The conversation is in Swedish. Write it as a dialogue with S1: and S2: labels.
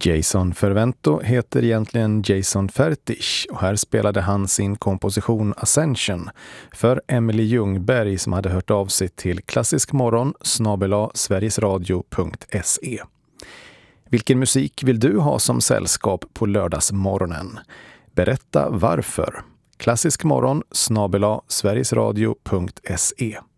S1: Jason Fervento heter egentligen Jason Fertisch och här spelade han sin komposition Ascension för Emily Ljungberg som hade hört av sig till klassiskmorgon@sverigesradio.se. Vilken musik vill du ha som sällskap på lördagsmorgonen? Berätta varför. klassiskmorgon@sverigesradio.se.